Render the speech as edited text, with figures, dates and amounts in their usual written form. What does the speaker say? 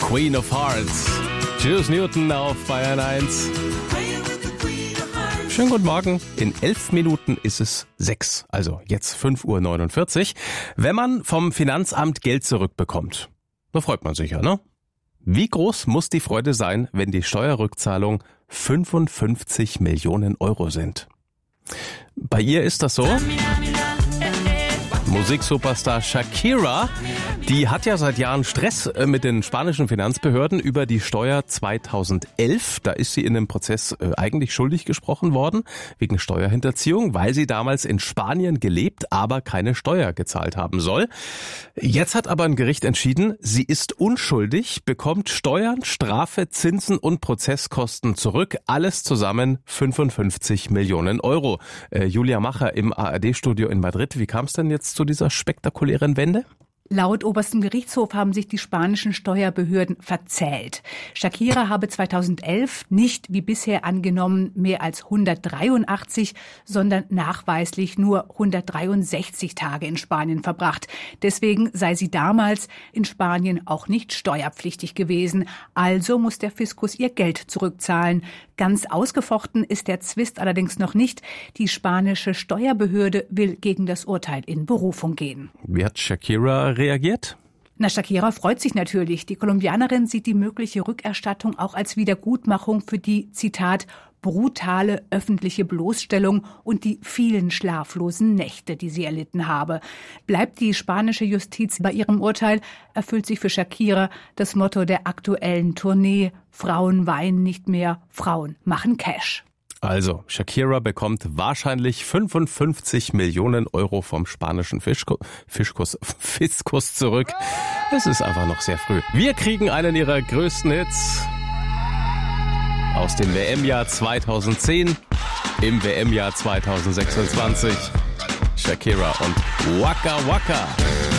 Queen of Hearts. Juice Newton auf Bayern 1. Schönen guten Morgen. In 11 Minuten ist es 6, also jetzt 5:49 Uhr. Wenn man vom Finanzamt Geld zurückbekommt, da freut man sich ja, ne? Wie groß muss die Freude sein, wenn die Steuerrückzahlung 55 Millionen Euro sind? Bei ihr ist das so. Musiksuperstar Shakira, die hat ja seit Jahren Stress mit den spanischen Finanzbehörden über die Steuer 2011. Da ist sie in dem Prozess eigentlich schuldig gesprochen worden, wegen Steuerhinterziehung, weil sie damals in Spanien gelebt, aber keine Steuer gezahlt haben soll. Jetzt hat aber ein Gericht entschieden, sie ist unschuldig, bekommt Steuern, Strafe, Zinsen und Prozesskosten zurück. Alles zusammen 55 Millionen Euro. Julia Macher im ARD-Studio in Madrid. Wie kam es denn jetzt zu dieser spektakulären Wende? Laut oberstem Gerichtshof haben sich die spanischen Steuerbehörden verzählt. Shakira habe 2011 nicht, wie bisher angenommen, mehr als 183, sondern nachweislich nur 163 Tage in Spanien verbracht. Deswegen sei sie damals in Spanien auch nicht steuerpflichtig gewesen. Also muss der Fiskus ihr Geld zurückzahlen. Ganz ausgefochten ist der Zwist allerdings noch nicht. Die spanische Steuerbehörde will gegen das Urteil in Berufung gehen. Wie hat Shakira reagiert? Shakira freut sich natürlich. Die Kolumbianerin sieht die mögliche Rückerstattung auch als Wiedergutmachung für die, Zitat, brutale öffentliche Bloßstellung und die vielen schlaflosen Nächte, die sie erlitten habe. Bleibt die spanische Justiz bei ihrem Urteil, erfüllt sich für Shakira das Motto der aktuellen Tournee: Frauen weinen nicht mehr, Frauen machen Cash. Also, Shakira bekommt wahrscheinlich 55 Millionen Euro vom spanischen Fiskus zurück. Es ist einfach noch sehr früh. Wir kriegen einen ihrer größten Hits aus dem WM-Jahr 2010 im WM-Jahr 2026. Shakira und Waka Waka.